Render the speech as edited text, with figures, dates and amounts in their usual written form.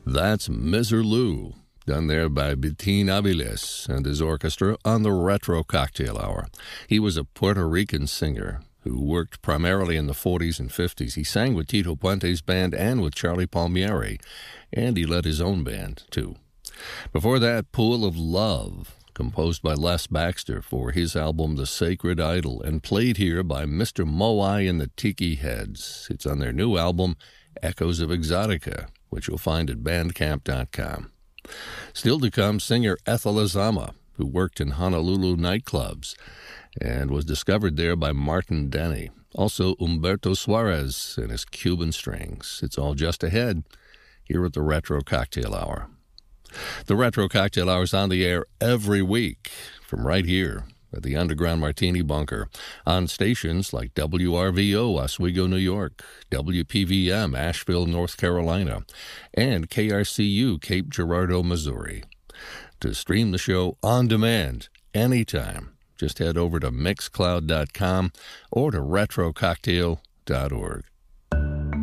That's Miserlou, done there by Betín Aviles and his orchestra on the Retro Cocktail Hour. He was a Puerto Rican singer who worked primarily in the 40s and 50s. He sang with Tito Puente's band and with Charlie Palmieri, and he led his own band, too. Before that, Pool of Love, composed by Les Baxter for his album The Sacred Idol, and played here by Mr. Moai and the Tiki Heads. It's on their new album, Echoes of Exotica, which you'll find at bandcamp.com. Still to come, singer Ethel Azama, who worked in Honolulu nightclubs and was discovered there by Martin Denny. Also, Humberto Suarez and his Cuban strings. It's all just ahead here at the Retro Cocktail Hour. The Retro Cocktail Hour is on the air every week from right here at the Underground Martini Bunker on stations like WRVO, Oswego, New York, WPVM, Asheville, North Carolina, and KRCU, Cape Girardeau, Missouri. To stream the show on demand anytime, just head over to Mixcloud.com or to RetroCocktail.org.